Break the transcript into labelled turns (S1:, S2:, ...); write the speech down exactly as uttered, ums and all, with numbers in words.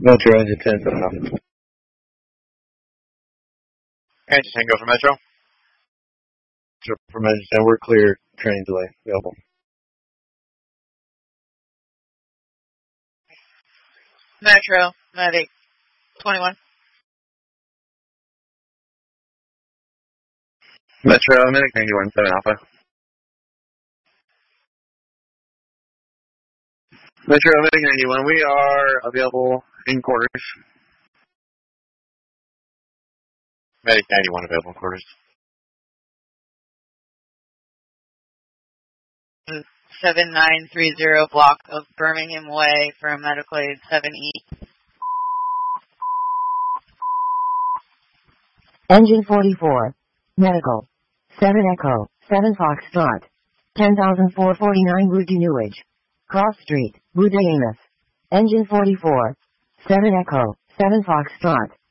S1: Metro engine ten seven Alpha.
S2: Engine ten, go for Metro.
S1: Metro from engine ten, we're clear. Training delay available.
S3: Metro, Medic, twenty-one.
S2: Metro, Medic ninety-one, seven Alpha. Metro, Medic ninety-one, we are available in quarters. Medic ninety-one, available in quarters.
S3: seven nine three zero block of Birmingham Way for medical aid seven E.
S4: Engine forty-four. Medical. seven Echo. seven Foxtrot. ten thousand four hundred forty-nine Rue de Newage. Cross Street, Rue de Amos. Engine forty-four. seven Echo. seven Foxtrot.